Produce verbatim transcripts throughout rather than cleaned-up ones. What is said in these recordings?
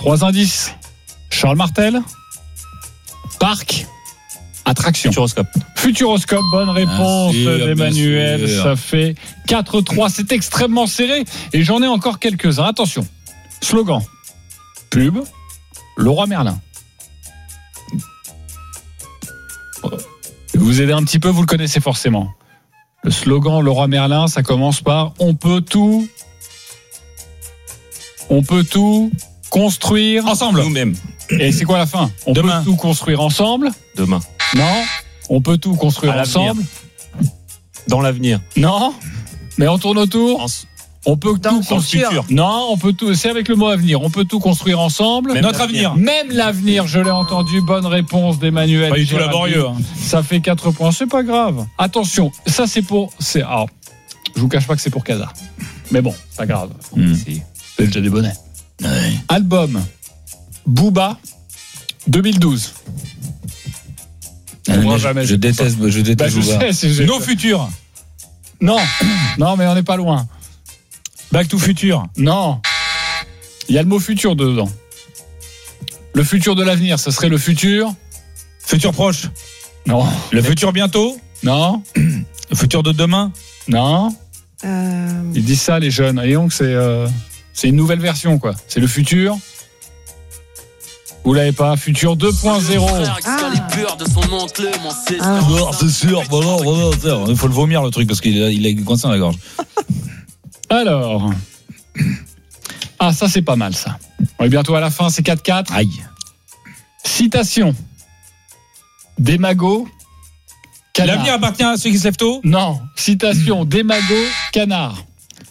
Trois indices. Charles Martel. Parc. Attraction. Futuroscope. Futuroscope, bonne réponse bien sûr, d'Emmanuel. bien sûr. Ça fait quatre trois. C'est extrêmement serré. Et j'en ai encore quelques-uns. Attention. Slogan. Pub. Leroy Merlin. Je vais vous aider un petit peu, vous le connaissez forcément. Le slogan Leroy Merlin, ça commence par « On peut tout... On peut tout construire... » Ensemble. Nous-mêmes. Et c'est quoi la fin? On Demain. peut tout construire ensemble? Demain. Non. On peut tout construire À l'avenir. ensemble? Dans l'avenir. Non. Mais on tourne autour? En- On peut Dans tout le construire. futur. Non, on peut tout. C'est avec le mot avenir. On peut tout construire ensemble. Même Notre l'avenir. avenir. Même l'avenir, je l'ai entendu. Bonne réponse d'Emmanuel. Pas du tout Géraldine. laborieux. Hein. Ça fait quatre points. C'est pas grave. Attention, ça c'est pour. C'est, alors, je vous cache pas que c'est pour Casa. Mais bon, pas grave. Mm. C'est, c'est déjà des bonnets. Ouais. Album Booba deux mille douze. Ah, Moi, mais jamais, je, je- je déteste, je déteste Bah, je Booba. sais, c'est, j'ai- Nos futurs. Non, non, mais on n'est pas loin. Back to Future. Non. Il y a le mot futur dedans. Le futur de l'avenir, ce serait le futur. Futur proche. Non. Le futur bientôt. Non. Le futur de demain. Non. Euh, Ils disent ça, les jeunes. Et donc, c'est, euh, c'est une nouvelle version, quoi. C'est le futur. Vous l'avez pas. Futur deux point zéro. Ah. Ah, c'est sûr. Voilà, voilà, voilà. Il faut le vomir, le truc, parce qu'il a, il a coincé dans la gorge. Alors. Ah, ça, c'est pas mal, ça. On est bientôt à la fin, c'est quatre quatre. Aïe. Citation. Démago. Canard. L'avenir appartient à ceux qui se lèvent tôt. Non. Citation. Démago. Canard.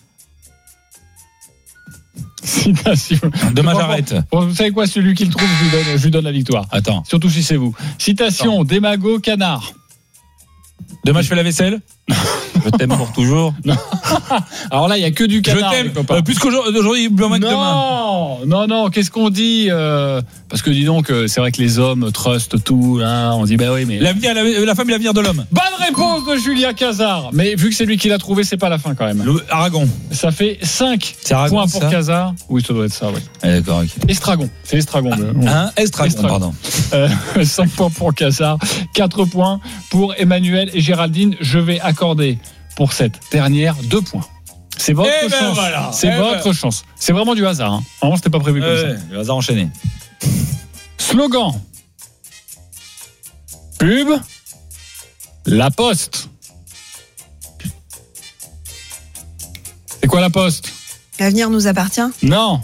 Citation. Demain, Bon, j'arrête. Bon, vous savez quoi, celui qui le trouve, je lui donne, je lui donne la victoire. Attends. Surtout si c'est vous. Citation. Démago. Canard. Demain, je fais la vaisselle. Je t'aime pour toujours. Alors là, il n'y a que du Je canard. t'aime. les copains. Euh, plus qu'aujourd'hui, plus que demain. Non, non, non, qu'est-ce qu'on dit euh, Parce que dis donc, euh, c'est vrai que les hommes trustent tout. Hein, on dit, bah oui, mais. L'avenir, la, la femme et l'avenir de l'homme. Bonne réponse de Julien Cazard. Mais vu que c'est lui qui l'a trouvé, c'est pas la fin quand même. Le Aragon. Ça fait cinq C'est Aragon, points pour ça Cazard. Oui, ça doit être ça, oui. Ah, d'accord, ok. Estragon, c'est Estragon. le- Hein Estragon, Estragon. pardon. Euh, cinq points pour Cazard, quatre points pour Emmanuel et Géraldine. Je vais accorder pour cette dernière deux points. C'est votre Eh ben chance. voilà. C'est Eh votre ben. chance. C'est vraiment du hasard. Hein. Vraiment, c'était pas prévu comme Ouais, ça. le hasard enchaîné. Slogan. Pub. La Poste. C'est quoi la Poste? L'avenir nous appartient. Non.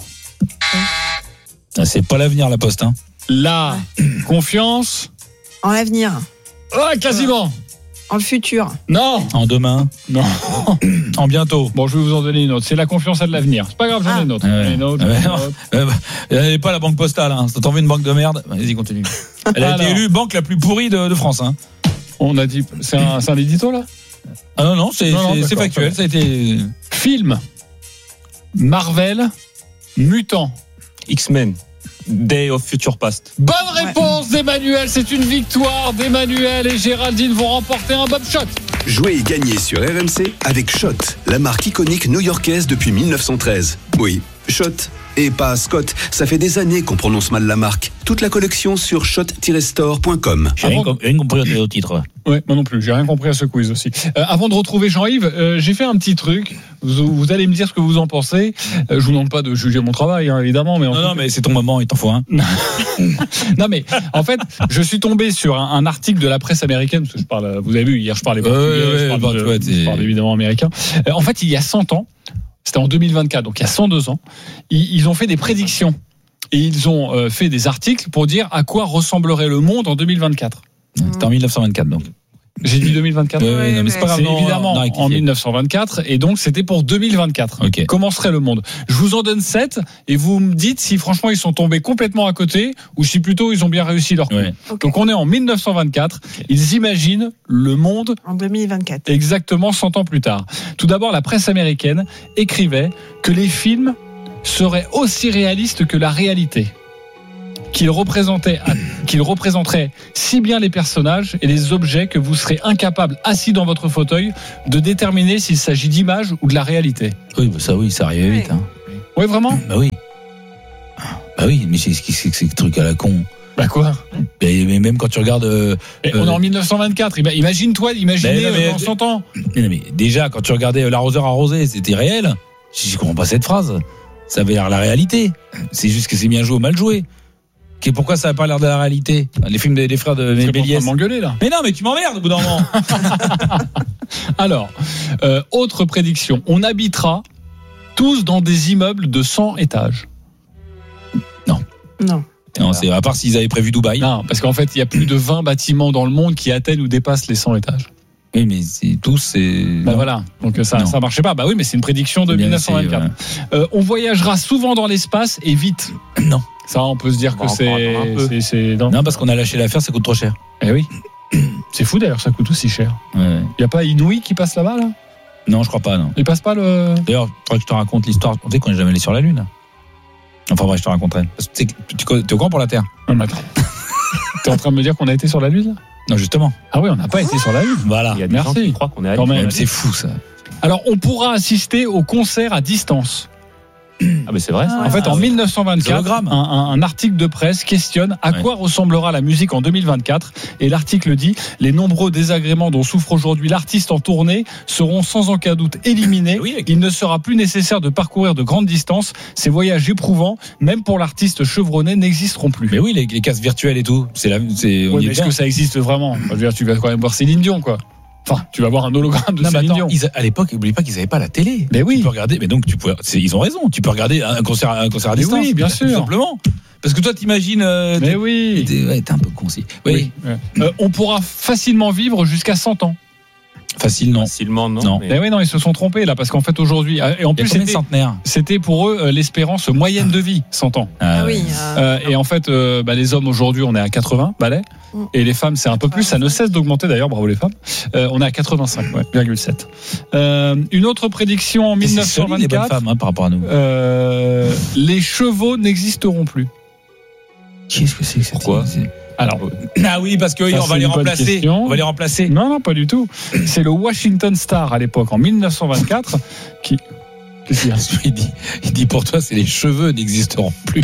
Ah, c'est pas l'avenir, la poste. Hein. La confiance. En l'avenir. Ah, quasiment. En le futur. Non. En demain. Non. En bientôt. Bon, je vais vous en donner une autre. C'est la confiance à de l'avenir. C'est pas grave, j'en ai Ah. une autre. Ouais. J'en ai une autre, Ouais, j'en ai une non. autre. Euh, bah, elle n'est pas la banque postale. Hein. T'as envie une banque de merde? Vas-y, continue. Elle a Alors. été élue banque la plus pourrie de, de France. Hein. On a dit. C'est un, c'est un édito, là? Ah non, non, c'est, Non, non, c'est, c'est d'accord, factuel. Ça a été Film. Marvel. Mutant. X-Men. Day of Future Past. Bonne réponse d'Emmanuel. C'est une victoire d'Emmanuel et Géraldine vont remporter un Bob Shot. Jouez et gagnez sur R M C avec Shot, la marque iconique new-yorkaise depuis mille neuf cent treize. Oui, Shot. Et pas Scott, ça fait des années qu'on prononce mal la marque. Toute la collection sur shot tiret store point com. J'ai rien, Avant- com- rien compris au titre. Ouais, moi non plus. J'ai rien compris à ce quiz aussi. Euh, avant de retrouver Jean-Yves, euh, j'ai fait un petit truc. Vous, vous allez me dire ce que vous en pensez. Euh, je vous demande pas de juger mon travail, hein, évidemment, mais en Non, tout non, mais c'est ton moment, il t'en faut un. Non mais en fait, je suis tombé sur un, un article de la presse américaine parce que je parle. Vous avez vu hier, je parlais Ouais, portugais, ouais, je, parle bah, de- tu vois, t'es- je parle évidemment américain. Euh, en fait, il y a cent ans, c'était en deux mille vingt-quatre, donc il y a cent deux ans, ils, ils ont fait des prédictions et ils ont euh, fait des articles pour dire à quoi ressemblerait le monde en deux mille vingt-quatre. C'était en mille neuf cent vingt-quatre, donc. J'ai dit deux mille vingt-quatre. Ouais, ouais, non, mais c'est pas grave. C'est non, évidemment on a rectifié. en mille neuf cent vingt-quatre et donc c'était pour deux mille vingt-quatre. Ok. Comment serait le monde? Je vous en donne sept et vous me dites si franchement ils sont tombés complètement à côté ou si plutôt ils ont bien réussi leur coup. Ouais. Ok. Donc on est en mille neuf cent vingt-quatre, ils imaginent le monde En deux mille vingt-quatre. exactement cent ans plus tard. Tout d'abord, la presse américaine écrivait que les films seraient aussi réalistes que la réalité. Qu'il représentait, qu'il représenterait si bien les personnages et les objets que vous serez incapable, assis dans votre fauteuil, de déterminer s'il s'agit d'images ou de la réalité. Oui, bah ça, oui, ça arrivait vite. Hein. Oui, vraiment? Bah oui. Bah Bah oui, mais c'est c'est c'est c'est ce truc à la con. Bah quoi? Mais, mais même quand tu regardes. Euh, Et on est en mille neuf cent vingt-quatre. Ima- Imagine-toi, imaginez Mais non, mais- euh, dans cent ans. mais, mais déjà, quand tu regardais l'arroseur arrosé, c'était réel. Je, je comprends pas cette phrase. Ça avait l'air la réalité. C'est juste que c'est bien joué ou mal joué. Et pourquoi ça a pas l'air de la réalité? Les films des, des frères de Tu es en train Méliès. de m'engueuler là. Mais non, mais tu m'emmerdes au bout d'un moment. Alors, euh, autre prédiction. On habitera tous dans des immeubles de cent étages. Non. Non, c'est à part s'ils avaient prévu Dubaï. Non, parce qu'en fait, il y a plus de vingt bâtiments dans le monde qui atteignent ou dépassent les cent étages. Oui, mais c'est tous, c'est. Bah non. voilà, donc ça Non. ça marchait pas. Bah oui, mais c'est une prédiction de Bien, mille neuf cent vingt-quatre. c'est, Euh, on voyagera souvent dans l'espace et vite. Non. Ça, on peut se dire On va que encore c'est, attendre un peu. c'est, c'est non. Non, parce qu'on a lâché l'affaire, ça coûte trop cher. Eh oui. C'est fou d'ailleurs, ça coûte aussi cher. Ouais. Il y a pas Inouï qui passe là-bas là? Non, je crois pas, non. Il passe pas le. D'ailleurs, il faudrait que je te raconte l'histoire. Tu sais qu'on n'est jamais allé sur la Lune. Enfin, bref, je te raconterai. Parce que tu sais, tu- tu- t'es au courant pour la Terre? Non, mais attends. T'es en train de me dire qu'on a été sur la Lune là? Non, justement. Ah oui, on n'a pas été sur la Lune. Voilà. Il y a des Merci. gens qui croient qu'on est allé Quand sur même. la C'est fou, ça. Alors, on pourra assister au concert à distance. Ah, mais c'est vrai, ça. En fait, en Ah, mille neuf cent vingt-quatre, hologramme. un, un- un article de presse questionne à Ouais. quoi ressemblera la musique en deux mille vingt-quatre. Et l'article dit « Les nombreux désagréments dont souffre aujourd'hui l'artiste en tournée seront sans aucun doute éliminés. Oui, avec- Il ne sera plus nécessaire de parcourir de grandes distances. Ces voyages éprouvants, même pour l'artiste chevronné, n'existeront plus. » Mais oui, les, les casques virtuels et tout. C'est la, c'est, on Ouais, y mais est est-ce bien. que ça existe vraiment? Je veux dire, tu vas quand même voir Céline Dion, quoi. Enfin, tu vas voir un hologramme de Non, mais Céline attends, Dion. ils- à l'époque, n'oublie pas qu'ils n'avaient pas la télé. Mais oui. Tu peux regarder, mais donc tu peux, c'est- ils ont raison. Tu peux regarder un concert, un concert à Mais distance. oui, bien sûr. Tout simplement. Parce que toi, t'imagines. Euh, Mais t'es- oui. t'es, ouais, t'es un peu concis. Oui. Oui. Euh, on pourra facilement vivre jusqu'à cent ans. Facile, non. Facilement, non. Non. mais- Mais oui, non, ils se sont trompés là, parce qu'en fait aujourd'hui, euh, et en Il y a plus combien de c'était, centenaires? c'était pour eux euh, l'espérance moyenne de vie, cent ans. Ah oui. ouais. euh, Euh, et en fait, euh, bah, les hommes aujourd'hui, on est à quatre-vingts balais, Mm. et les femmes, c'est un peu plus. Ça ne cesse d'augmenter d'ailleurs. Bravo les femmes. Euh, on est à quatre-vingt-cinq virgule sept. Euh, une autre prédiction en Et c'est mille neuf cent solide, les bonnes vingt-quatre. femmes, hein, par rapport à nous. Euh, les chevaux n'existeront plus. Qu'est-ce que c'est que cette Pourquoi idée? Alors, Ah oui, parce qu'on Ça, va c'est les une bonne remplacer. question. On va les remplacer. non, non, pas du tout. C'est le Washington Star à l'époque, en mille neuf cent vingt-quatre, qui. Qu'est-ce qu'il y a? Il dit, il dit pour toi, c'est les cheveux n'existeront plus.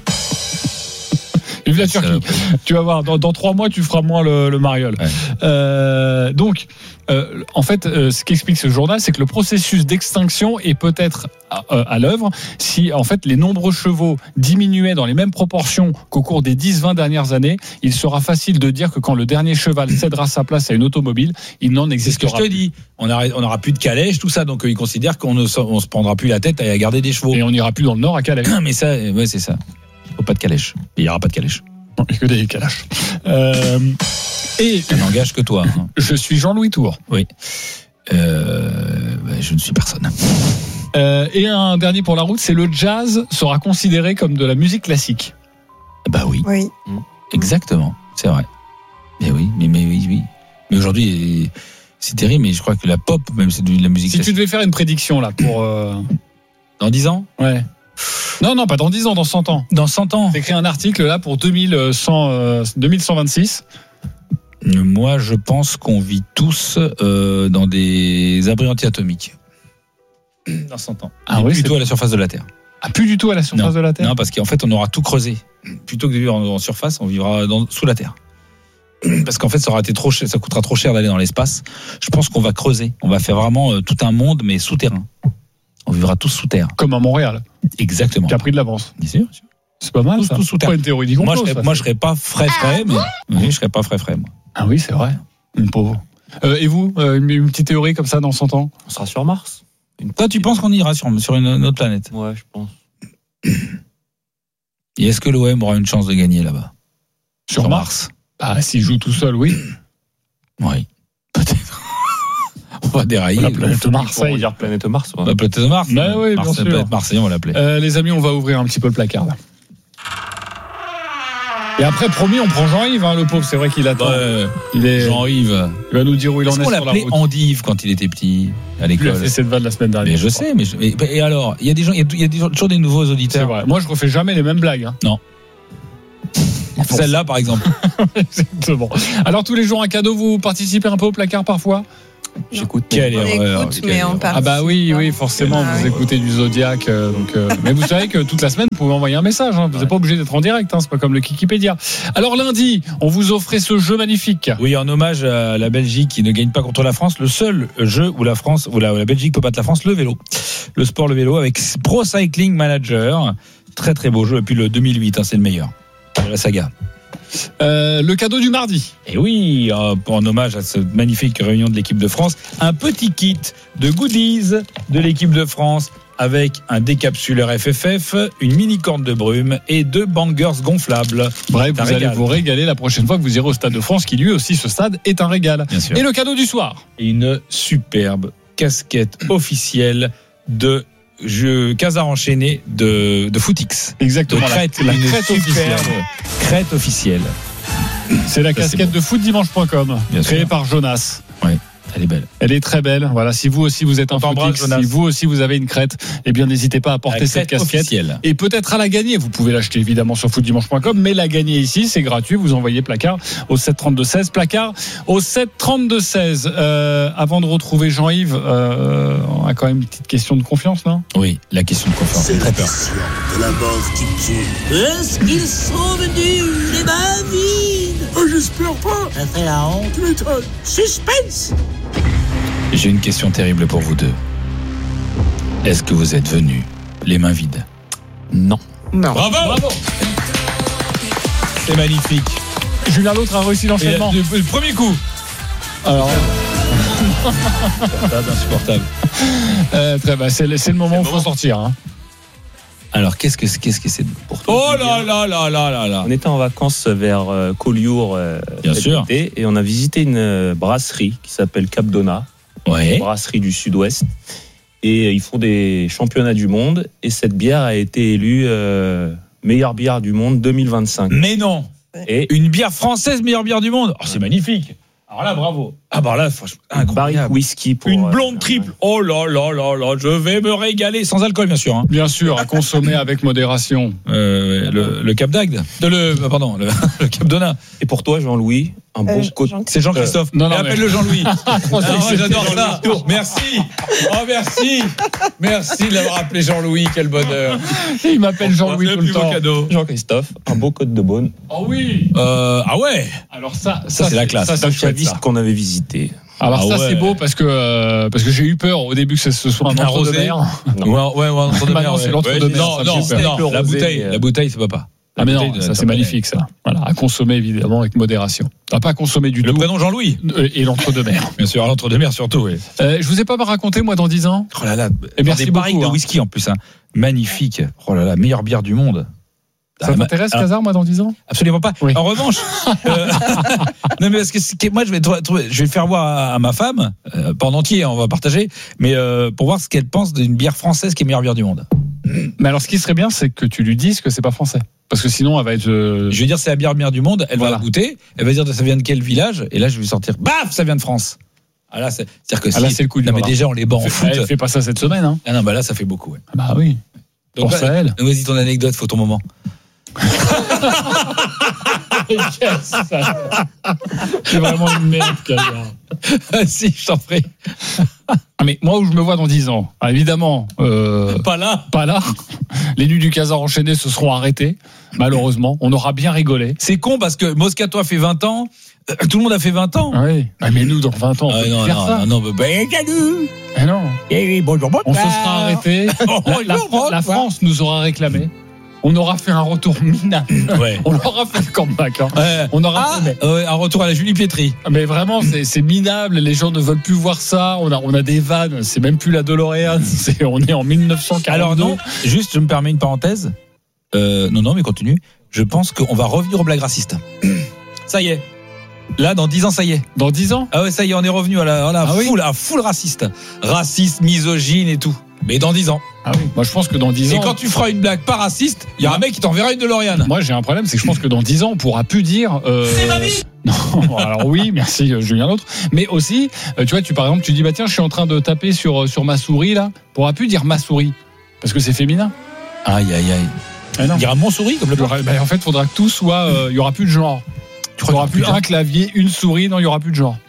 Vive la Turquie. Tu vas voir, dans, dans trois mois, tu feras moins le, le mariole. Ouais. Euh, donc, euh, en fait, euh, ce qu'explique ce journal, c'est que le processus d'extinction est peut-être à, euh, à l'œuvre si, en fait, les nombreux chevaux diminuaient dans les mêmes proportions qu'au cours des dix vingt dernières années. Il sera facile de dire que quand le dernier cheval cédera sa place à une automobile, il n'en C'est ce que existera je te plus. dis. On n'aura on aura plus de calèche, tout ça. Donc, euh, ils considèrent qu'on ne se- on se prendra plus la tête à garder des chevaux. Et on n'ira plus dans le Nord à Calais. Mais ça, euh, ouais, c'est ça. Faut pas de calèche. Il y aura pas de calèche. Non, il y a que des calaches. Euh, et Ça n'engage que toi. hein. je suis Jean-Louis Tour. Euh, bah, je ne suis personne. Euh, et un dernier pour la route, c'est le jazz sera considéré comme de la musique classique. Bah oui, Oui. exactement. C'est vrai. Mais oui, mais, mais oui, oui. Mais aujourd'hui, euh, c'est terrible. Mais je crois que la pop, même, c'est de la musique Si tu classique. devais faire une prédiction là pour euh, Dans dix ans, ouais. Non non, pas dans dix ans, dans cent ans. dans cent ans. T'écris un article là pour deux mille cent, euh, deux mille cent vingt-six. Moi, je pense qu'on vit tous euh, dans des abris anti-atomiques. Dans cent ans. Ah Et oui, plutôt c'est- à la surface de la Terre. Ah, plus du tout à la surface de la Terre. Non, parce qu'en fait, on aura tout creusé. Plutôt que de vivre en, en surface, on vivra dans, sous la Terre. Parce qu'en fait, ça aura été trop cher, ça coûtera trop cher d'aller dans l'espace. Je pense qu'on va creuser. On va faire vraiment euh, tout un monde, mais souterrain. On vivra tous sous terre. Comme à Montréal, Exactement. qui a pris de l'avance. Bien sûr. C'est pas mal Tous- ça. tous sous C'est pas terre. une théorie du Moi, je complot. serais, ça. moi, je serais pas frais frais, mais oui, je serais pas frais frais. Moi. Ah oui, c'est vrai. Une pauvre. Euh, et vous, euh, une, une petite théorie comme ça dans cent ans? On sera sur Mars. Toi, tu penses qu'on ira sur, sur une, une autre planète? Ouais, je pense. Et est-ce que l'O M aura une chance de gagner là-bas? Sur Mars. Ah, s'il joue tout seul, oui. Oui, peut-être. On va dérailler. La planète Pour Marseille. dire planète Mars. ouais. La planète de Mars. Bah oui, bien Mars, sûr. La planète Marseille, on va l'appeler. Euh, les amis, on va ouvrir un petit peu le placard là. Et après, promis, on prend Jean-Yves, hein, le pauvre. C'est vrai qu'il attend. Ouais, Il, est, Jean-Yves. il va nous dire où il en Est-ce est qu'on sur la l'appelait route. Endive quand il était petit à Il a l'école? fait cette vanne la semaine dernière. Mais je sais, mais je- mais- et alors, il y a des gens, il y a, il y a des- toujours des nouveaux C'est auditeurs. vrai. Moi, je refais jamais les mêmes blagues. Hein. Celle-là, par exemple. Exactement. Alors, tous les jours, un cadeau, vous participez un peu au placard parfois? J'écoute. Quelle On erreur. écoute, quelle mais en erreur. partie. Ah bah oui, oui, forcément, Ah vous oui. écoutez du Zodiac. euh, donc, euh, mais vous savez que toute la semaine, vous pouvez envoyer un message. Hein, vous n'êtes pas obligé d'être en direct. Hein, c'est pas comme le Wikipédia. Alors lundi, on vous offrait ce jeu magnifique. Oui, en hommage à la Belgique qui ne gagne pas contre la France, le seul jeu où la France, où la, où la Belgique peut battre la France, le vélo. Le sport, le vélo avec Pro Cycling Manager. Très très beau jeu. Et puis le deux mille huit, hein, c'est le meilleur. La saga. Euh, le cadeau du mardi. Et oui, euh, en hommage à cette magnifique réunion de l'équipe de France, un petit kit de goodies de l'équipe de France avec un décapsuleur F F F, une mini corne de brume et deux bangers gonflables. Bref, Un vous allez régal. vous régaler la prochaine fois que vous irez au Stade de France, qui lui aussi, ce stade, est un régal. Bien sûr. Et le cadeau du soir. Une superbe casquette officielle de jeu Casar enchaîné de, de Footix. De Exactement. crête, la, la une crête superbe officielle. crête officielle. C'est la Ça, c'est casquette beau. de footdimanche point com, Bien créée sûr. par Jonas. Elle est belle. Elle est très belle. Voilà, si vous aussi vous êtes On un t'embrasse, footix, Jonas. si vous aussi vous avez une crête, eh bien n'hésitez pas à porter La cette crête casquette. officielle. Et peut-être à la gagner. Vous pouvez l'acheter évidemment sur footdimanche point com, mais la gagner ici, c'est gratuit. Vous envoyez placard au sept trente-deux seize. Placard au sept trente-deux seize. Euh, avant de retrouver Jean-Yves, euh, on a quand même une petite question de confiance, non? Oui, la question de confiance. C'est J'ai la très peur. question de la mort qui tue. Est-ce qu'ils sont venus les mains vides? Oh, j'espère pas. Ça fait la honte. Tu m'étonnes. Suspense. J'ai une question terrible pour vous deux. Est-ce que vous êtes venus les mains vides? Non. Non. Bravo, Bravo. C'est magnifique. Julien L'autre a réussi Et l'enchaînement. le, le premier coup. Alors, C'est insupportable. euh, très bien. C'est, le- c'est le moment où il faut sortir. Hein. Alors, qu'est-ce que c'est, qu'est-ce que c'est Pour toi, Oh Julien. là là là là là là. On était en vacances vers euh, Collioure euh, Bien cet sûr. été, et on a visité une euh, brasserie qui s'appelle Cap Dona, Ouais. brasserie du Sud-Ouest. Et euh, ils font des championnats du monde. Et cette bière a été élue euh, meilleure bière du monde deux mille vingt-cinq. Mais non. Et Une bière française, meilleure bière du monde. Oh, c'est magnifique. Alors là, bravo. Ah bah là, franchement, une barrique incroyable. whisky pour Une euh, blonde triple. Oh là là là là, je vais me régaler. Sans alcool, bien sûr. Hein. Bien sûr, à consommer avec modération. Euh, le, le Cap d'Agde. De le, euh, pardon, le, le Cap Dona. Et pour toi, Jean-Louis, un Euh, beau côté. Jean- C'est Jean-Christophe. non, non, Et mais- appelle-le Jean-Louis. Ah, moi, ouais, j'adore ça. Merci. Oh, merci. Merci de l'avoir appelé Jean-Louis. Quel bonheur. Il m'appelle Jean-Louis C'est tout le le plus beau temps. cadeau. Jean-Christophe, un beau côte de Beaune. Oh oui. Euh, ah ouais. Alors ça, Ça, c'est la classe. Ça, C'est c'est un chouette, caviste ça. qu'on avait visité. Alors Ah ça ouais. c'est beau parce que euh, parce que j'ai eu peur au début que ce soit un Un entre deux rosé. mer. Non. Ouais, ouais, ouais, entre deux Bah mers, non, c'est ouais. l'entre deux Ouais, mers, Non, ça, non, j'ai peur. non, Le la rosé, bouteille, euh, la bouteille, c'est pas pas. Ah mais non, bouteille de- ça c'est magnifique ça. Voilà, à consommer évidemment avec modération. À pas consommer du Le tout. prénom Jean-Louis. Euh, Et l'entre deux mer. Bien sûr, l'entre deux mers surtout. Oui. Euh, je vous ai pas raconté moi dans dix ans. Oh là là. Et merci des barriques beaucoup, de hein. whisky en plus. Hein. Magnifique. Oh là là, meilleure bière du monde. Ça Ah, t'intéresse ah, Casar moi dans dix ans? Absolument pas. Oui. En revanche, euh, non mais parce que c'est- moi je vais trouver- trouver- je vais le faire voir à, à ma femme, euh, pas en entier, hein, on va partager, mais euh, pour voir ce qu'elle pense d'une bière française qui est meilleure bière du monde. Mais alors ce qui serait bien c'est que tu lui dises que c'est pas français. Parce que sinon elle va être euh, Je vais dire c'est la bière meilleure du monde, elle Voilà. va la goûter, elle va dire ça vient de quel village, et là je vais sortir, baf, ça vient de France. Ah là, c'est, c'est-à-dire que Ah si, là, c'est le coup du non mais voilà. déjà on les bat en foot. Elle fait pas ça cette semaine hein. Ah non bah là ça fait beaucoup. Ouais. Ah bah oui. Donc, Pense bah, à elle. donc, vas-y ton anecdote, faut ton moment. C'est vraiment une merde Casar. Ah, si, je t'en prie. Ah, mais moi où je me vois dans dix ans, ah, évidemment, euh, Pas là. pas là. Les nuits du Casar enchaînées se seront arrêtées, malheureusement. On aura bien rigolé. C'est con parce que Moscato a fait vingt ans, euh, tout le monde a fait vingt ans. Ah oui. Ah, mais nous, dans vingt ans, on Ah, peut non, faire non, ça. non, non, bah, bah, salut. Ah non. Eh, bonjour, On se sera arrêté. La, la Fran- la France nous aura réclamé. On aura fait un retour minable. Ouais. On aura fait le comeback. Hein. Ouais. On aura Ah, fait, mais, ouais, un retour à la Julie Pietri. mais vraiment, c'est, c'est minable. Les gens ne veulent plus voir ça. On a, on a des vannes. C'est même plus la DeLorean. C'est, on est en mille neuf cent quarante-deux. Alors non, juste je me permets une parenthèse. Euh, non, non, mais continue. Je pense qu'on va revenir aux blagues racistes. Ça y est. Là, dans dix ans, ça y est. Dans dix ans. Ah ouais, ça y est, on est revenu à la, à la Ah oui. full, à full raciste. Raciste, misogyne et tout. Mais dans dix ans. Ah oui. Moi, je pense que dans dix Et ans. quand tu feras une blague pas raciste, il y a un mec qui t'enverra une DeLorean. Moi, j'ai un problème, c'est que je pense que dans dix ans, on pourra plus dire. Euh... C'est ma vie. Non, alors oui, merci euh, Julien L'autre. Mais aussi, euh, tu vois, tu par exemple, tu dis bah tiens, je suis en train de taper sur euh, sur ma souris là. On pourra plus dire ma souris parce que c'est féminin. Aïe, aïe, aïe. Ah non. Il y aura mon souris comme le Il y aura- bah, en fait, il faudra que tout soit. euh, Il y aura plus de genre. Tu Il y aura plus un clavier, une souris. Non, il y aura plus de genre.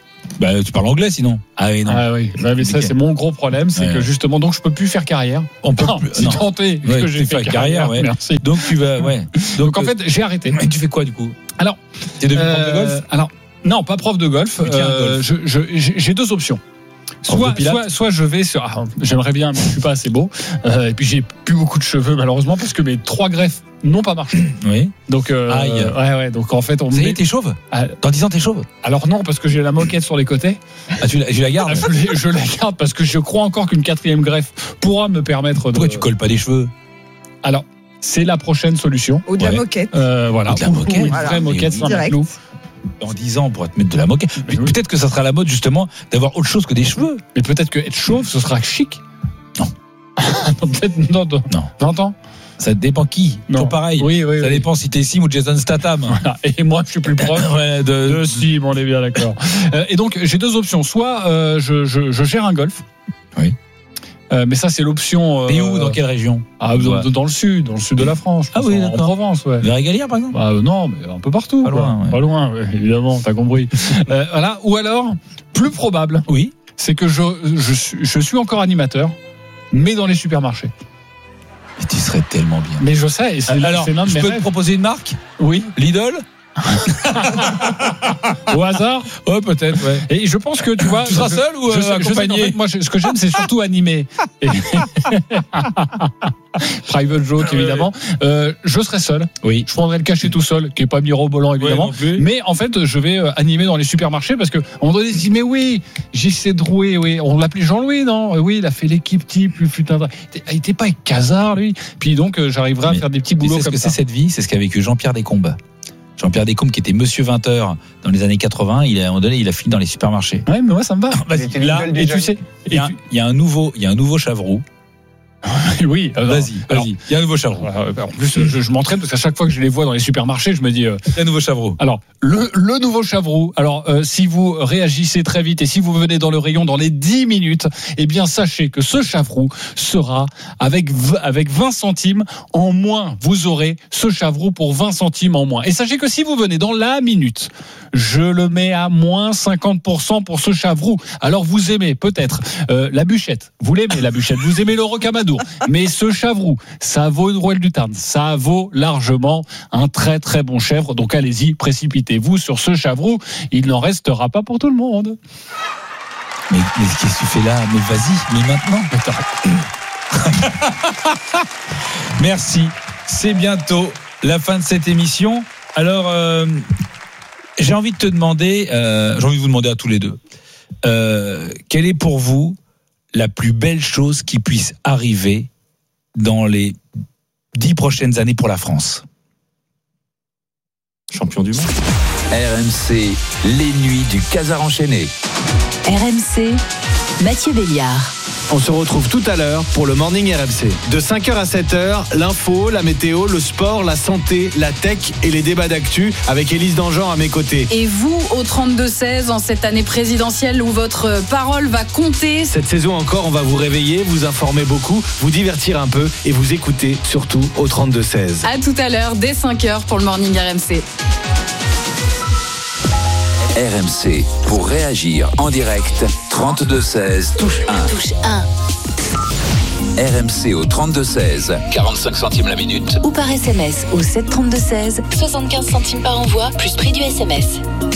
Bah, tu parles anglais sinon. Ah oui, non. Ah oui, bah, mais ça Compliqué. c'est mon gros problème, c'est Ouais. que justement donc je peux plus faire carrière. On peut Non, plus- si non. tenté Ouais, que tu j'ai fais fait carrière, carrière. ouais. Merci. Donc tu vas, ouais. Donc, en euh, fait j'ai arrêté. mais tu fais quoi du coup? Alors, T'es devenu prof de Euh, golf? alors non, pas prof de golf. Mais tiens, Euh, golf. je- je- j'ai j'ai deux options. Prof Soit, de pilates. soit, soit je vais sur. ah, j'aimerais bien, mais je suis pas assez beau. Euh, et puis j'ai plus beaucoup de cheveux malheureusement parce que mes trois greffes n'ont pas marché. Oui. Donc euh, Aïe. ouais ouais. Donc en fait on me Ça y met- est, t'es chauve? Ah, Dans dix ans, t'es chauve? alors non parce que j'ai la moquette sur les côtés. Ah, tu la, tu la gardes? Je, l'ai- je la garde parce que je crois encore qu'une quatrième greffe pourra me permettre de. Pourquoi tu colles pas les cheveux? Alors c'est la prochaine solution. Ou de la Ouais. moquette. Euh, voilà. Ou de la Ou- moquette. ou une Voilà. vraie moquette Mais sans direct. clou. Dans dix ans, on pourra te mettre de la moquette. Mais oui. Peut-être que ça sera la mode justement d'avoir autre chose que des cheveux. Mais peut-être que être chauve ce sera chic. Non. Peut-être non. non. Non. T'entends? Ça dépend qui. Non. Toujours pareil. Oui oui. Ça oui. dépend si t'es Sim ou Jason Statham. Voilà. Et moi, je suis plus proche Ouais, de, de Sim, on est bien d'accord. Euh, et donc, j'ai deux options. Soit euh, je, je, je gère un golf. Oui. Euh, mais ça, c'est l'option. euh, T'es où? Dans quelle région? ah, dans, Ouais. dans le sud, dans le sud de la France. je Ah pense, oui, en, en d'accord. Provence, ouais. Vers Égalière, par exemple? Bah, euh, non, mais un peu partout. Pas quoi. loin, ouais. Pas loin, ouais, évidemment, t'as compris. euh, voilà. Ou alors, plus probable, Oui. c'est que je, je, suis- je suis encore animateur, mais dans les supermarchés. Mais tu serais tellement bien. Mais je sais, et c'est Alors, c'est l'un de je mes peux te rêves. proposer une marque? Oui, Lidl? au hasard. Ouais, peut-être, ouais. Et je pense que tu vois. Tu seras je- seul ou je euh, sais- je sais qu'en accompagné? fait, moi, je- ce que j'aime, c'est surtout animer. Et- Private joke, évidemment. Euh, je serai seul. Oui. Je prendrai le cachet tout seul, qui est pas mirobolant, évidemment. Ouais, non plus. Mais en fait, je vais euh, animer dans les supermarchés parce que on moment donné, il se dit mais oui, J C Drouet, oui, on l'appelait Jean-Louis, non? Oui, il a fait l'équipe type, plus putain. Il était pas avec Casar, lui. Puis donc, euh, j'arriverai à Mais faire des petits Tu boulots sais ce comme que ça. c'est cette vie? C'est ce qu'a vécu Jean-Pierre Descombes. Jean-Pierre Descombes, qui était monsieur vingt heures dans les années quatre-vingts, il a, à un moment donné, il a fini dans les supermarchés. Ouais, mais moi, ça me va. Vas-y, était là, Lidl Et déjà. tu sais, il y, a, il y a un nouveau, il y a un nouveau Chavroux. oui, euh, Vas-y, alors, vas-y. Il y a un nouveau Chavroux. euh, en plus, je, je m'entraîne parce qu'à chaque fois que je les vois dans les supermarchés, je me dis. euh, Il y a un nouveau Chavroux. Alors, le, le nouveau Chavroux, alors euh, si vous réagissez très vite et si vous venez dans le rayon dans les dix minutes, eh bien sachez que ce Chavroux sera avec, v- avec vingt centimes en moins. Vous aurez ce Chavroux pour vingt centimes en moins. Et sachez que si vous venez dans la minute, je le mets à moins cinquante pour cent pour ce Chavroux. Alors vous aimez peut-être euh, la bûchette, vous l'aimez la bûchette, vous aimez le rocamadour, mais ce Chavroux, ça vaut une rouelle du Tarn, ça vaut largement un très très bon chèvre. Donc allez-y, précipitez-vous sur ce Chavroux, il n'en restera pas pour tout le monde. Mais, mais qu'est-ce que tu fais là? Mais vas-y, mais maintenant. Merci. C'est bientôt la fin de cette émission. Alors, euh, j'ai envie de te demander, euh, j'ai envie de vous demander à tous les deux, euh, quelle est pour vous la plus belle chose qui puisse arriver dans les dix prochaines années pour la France? Champion du monde. R M C, les nuits du Casar enchaîné. R M C, Mathieu Béliard. On se retrouve tout à l'heure pour le Morning R M C. De cinq heures à sept heures, l'info, la météo, le sport, la santé, la tech et les débats d'actu avec Élise Dangean à mes côtés. Et vous, au trente-deux seize, en cette année présidentielle où votre parole va compter. Cette saison encore, on va vous réveiller, vous informer beaucoup, vous divertir un peu et vous écouter surtout au trente-deux seize. À tout à l'heure, dès cinq heures pour le Morning R M C. R M C, pour réagir en direct, trente-deux seize, touche un. Touche un. R M C au trente-deux seize, quarante-cinq centimes la minute. Ou par S M S au sept trente-deux seize, soixante-quinze centimes par envoi, plus prix du S M S.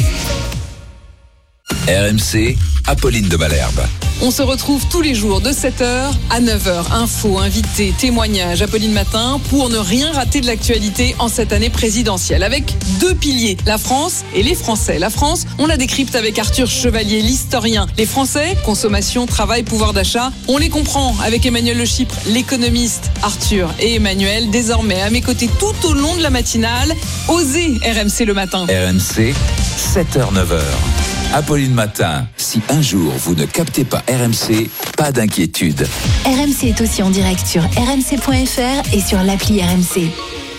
R M C, Apolline de Malherbe. On se retrouve tous les jours de sept heures à neuf heures. Infos, invités, témoignages, Apolline Matin, pour ne rien rater de l'actualité en cette année présidentielle. Avec deux piliers, la France et les Français. La France, on la décrypte avec Arthur Chevalier, l'historien. Les Français, consommation, travail, pouvoir d'achat, on les comprend avec Emmanuel Le Chypre, l'économiste. Arthur et Emmanuel, désormais à mes côtés tout au long de la matinale. Osez R M C le matin. R M C, sept heures neuf heures. Apolline Matin, si un jour vous ne captez pas R M C, pas d'inquiétude. R M C est aussi en direct sur r m c point f r et sur l'appli R M C.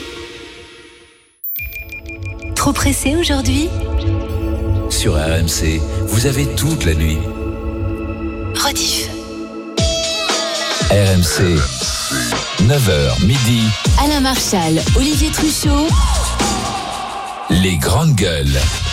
Trop pressé aujourd'hui? Sur R M C, vous avez toute la nuit. Rediff. R M C, neuf heures midi, Alain Marchal, Olivier Truchot. les grandes gueules.